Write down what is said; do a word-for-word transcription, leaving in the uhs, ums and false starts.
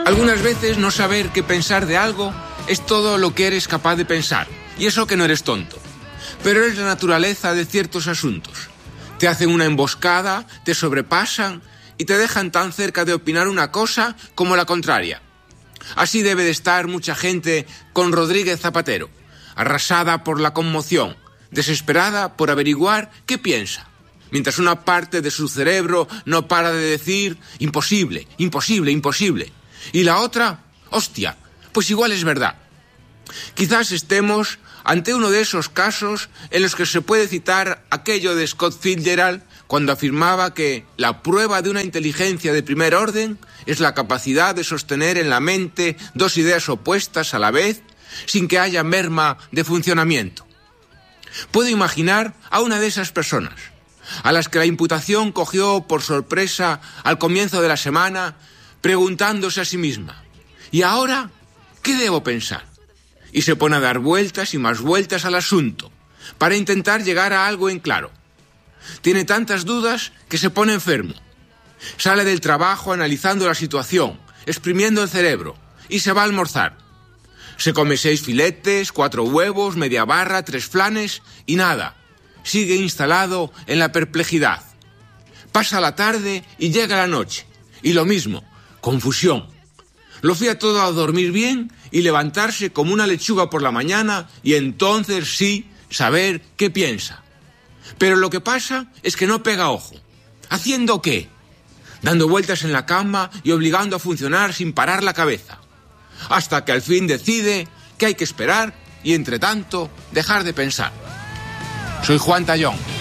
Algunas veces no saber qué pensar de algo es todo lo que eres capaz de pensar, y eso que no eres tonto. Pero es la naturaleza de ciertos asuntos. Te hacen una emboscada, te sobrepasan y te dejan tan cerca de opinar una cosa como la contraria. Así debe de estar mucha gente con Rodríguez Zapatero, arrasada por la conmoción, desesperada por averiguar qué piensa, mientras una parte de su cerebro no para de decir imposible, imposible, imposible, y la otra, hostia, pues igual es verdad. Quizás estemos ante uno de esos casos en los que se puede citar aquello de Scott Fitzgerald cuando afirmaba que la prueba de una inteligencia de primer orden es la capacidad de sostener en la mente dos ideas opuestas a la vez sin que haya merma de funcionamiento. Puedo imaginar a una de esas personas, a las que la imputación cogió por sorpresa al comienzo de la semana, preguntándose a sí misma, ¿y ahora qué debo pensar? Y se pone a dar vueltas y más vueltas al asunto, para intentar llegar a algo en claro. Tiene tantas dudas que se pone enfermo. Sale del trabajo analizando la situación, exprimiendo el cerebro, y se va a almorzar. Se come seis filetes, cuatro huevos, media barra, tres flanes, y nada. Sigue instalado en la perplejidad. Pasa la tarde y llega la noche. Y lo mismo, confusión. Lo fía todo a dormir bien y levantarse como una lechuga por la mañana y entonces sí saber qué piensa. Pero lo que pasa es que no pega ojo. ¿Haciendo qué? Dando vueltas en la cama y obligando a funcionar sin parar la cabeza. Hasta que al fin decide que hay que esperar y entre tanto dejar de pensar. Soy Juan Tallón.